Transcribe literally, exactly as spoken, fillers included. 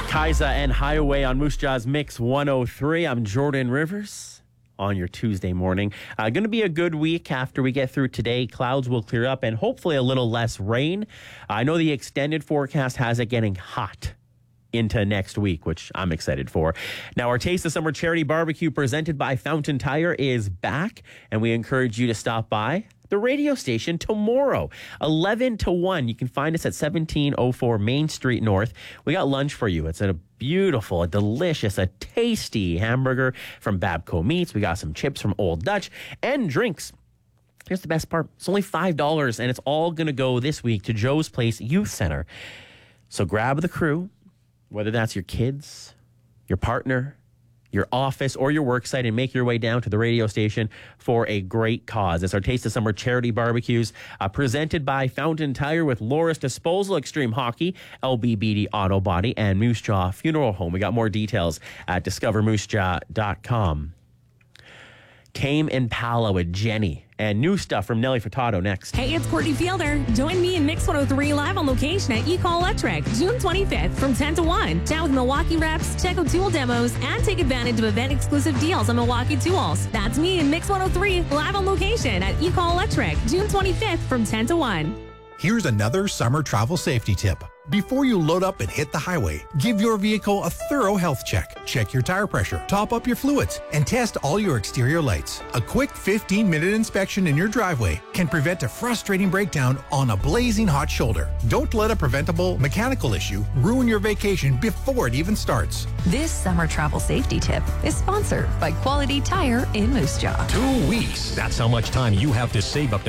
Kaisa and Highway on Moose Jaw's Mix one oh three. I'm Jordan Rivers on your Tuesday morning. Uh, going to be a good week after we get through today. Clouds will clear up and hopefully a little less rain. I know the extended forecast has it getting hot into next week, which I'm excited for. Now, our Taste of Summer Charity Barbecue presented by Fountain Tire is back, and we encourage you to stop by the radio station tomorrow, eleven to one. You can find us at seventeen oh four Main Street North. We got lunch for you. It's a beautiful, a delicious, a tasty hamburger from Babco Meats. We got some chips from Old Dutch and drinks. Here's the best part. It's only five dollars, and it's all going to go this week to Joe's Place Youth Center. So grab the crew, whether that's your kids, your partner, your office, or your work site, and make your way down to the radio station for a great cause. It's our Taste of Summer Charity Barbecues, uh, presented by Fountain Tire with Loris Disposal, Extreme Hockey, L B B D Auto Body, and Moose Jaw Funeral Home. We got more details at discover moose jaw dot com. Tame Impala with Jenny, and new stuff from Nelly Furtado next. Hey, it's Courtney Fielder. Join me in Mix one oh three live on location at eCall Electric, June twenty-fifth from ten to one. Chat with Milwaukee reps, check out tool demos, and take advantage of event-exclusive deals on Milwaukee tools. That's me in Mix one oh three live on location at eCall Electric, June twenty-fifth from ten to one. Here's another summer travel safety tip. Before you load up and hit the highway, give your vehicle a thorough health check. Check your tire pressure, top up your fluids, and test all your exterior lights. A quick fifteen minute inspection in your driveway can prevent a frustrating breakdown on a blazing hot shoulder. Don't let a preventable mechanical issue ruin your vacation before it even starts. This summer travel safety tip is sponsored by Quality Tire in Moose Jaw. Two weeks. That's how much time you have to save up to